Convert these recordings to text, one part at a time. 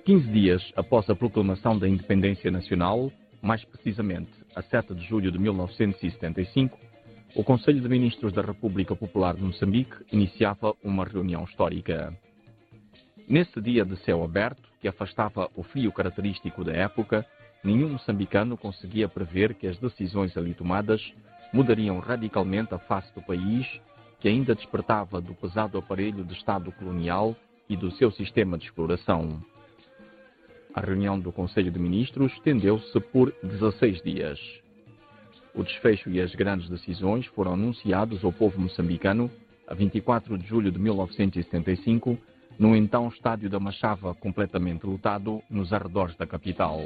15 dias após a proclamação da independência nacional, mais precisamente a 7 de julho de 1975, o Conselho de Ministros da República Popular de Moçambique iniciava uma reunião histórica. Nesse dia de céu aberto, que afastava o frio característico da época, nenhum moçambicano conseguia prever que as decisões ali tomadas mudariam radicalmente a face do país, que ainda despertava do pesado aparelho de Estado colonial e do seu sistema de exploração. A reunião do Conselho de Ministros estendeu-se por 16 dias. O desfecho e as grandes decisões foram anunciados ao povo moçambicano a 24 de julho de 1975, no então estádio da Machava completamente lotado nos arredores da capital.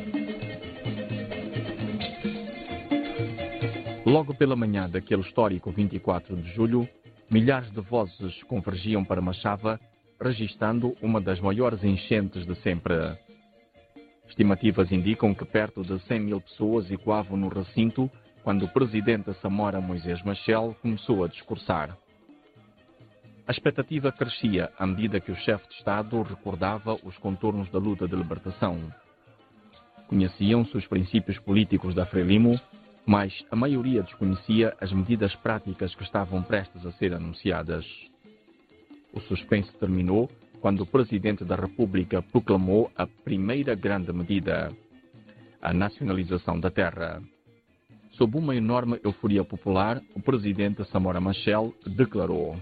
Logo pela manhã daquele histórico 24 de julho, milhares de vozes convergiam para Machava, registrando uma das maiores enchentes de sempre. Estimativas indicam que perto de 100 mil pessoas ecoavam no recinto quando o presidente Samora Moisés Machel começou a discursar. A expectativa crescia à medida que o chefe de Estado recordava os contornos da luta de libertação. Conheciam-se os princípios políticos da Frelimo, mas a maioria desconhecia as medidas práticas que estavam prestes a ser anunciadas. O suspense terminou quando o Presidente da República proclamou a primeira grande medida, a nacionalização da terra. Sob uma enorme euforia popular, o Presidente Samora Machel declarou: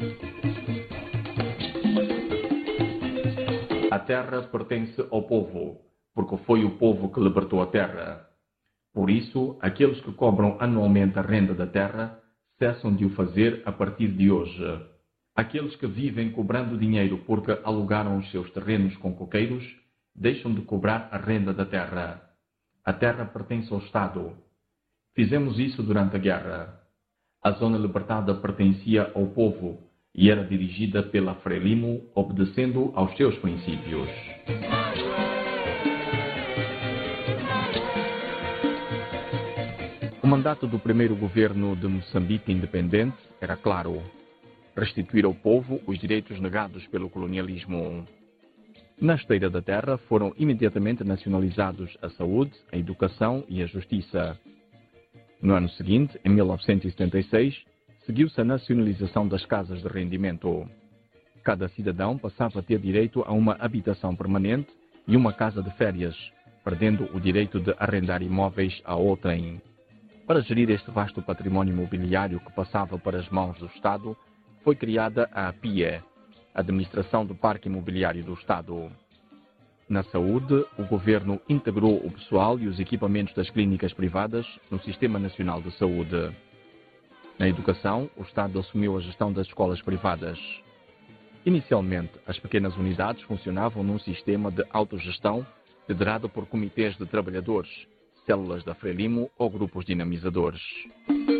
"A terra pertence ao povo, porque foi o povo que libertou a terra. Por isso, aqueles que cobram anualmente a renda da terra cessam de o fazer a partir de hoje. Aqueles que vivem cobrando dinheiro porque alugaram os seus terrenos com coqueiros deixam de cobrar a renda da terra. A terra pertence ao Estado. Fizemos isso durante a guerra. A zona libertada pertencia ao povo e era dirigida pela Frelimo, obedecendo aos seus princípios." O mandato do primeiro governo de Moçambique independente era claro: restituir ao povo os direitos negados pelo colonialismo. Na esteira da terra foram imediatamente nacionalizados a saúde, a educação e a justiça. No ano seguinte, em 1976, seguiu-se a nacionalização das casas de rendimento. Cada cidadão passava a ter direito a uma habitação permanente e uma casa de férias, perdendo o direito de arrendar imóveis a outrem. Para gerir este vasto património imobiliário que passava para as mãos do Estado, foi criada a APIE, Administração do Parque Imobiliário do Estado. Na saúde, o governo integrou o pessoal e os equipamentos das clínicas privadas no Sistema Nacional de Saúde. Na educação, o Estado assumiu a gestão das escolas privadas. Inicialmente, as pequenas unidades funcionavam num sistema de autogestão liderado por comitês de trabalhadores, células da Frelimo ou grupos dinamizadores.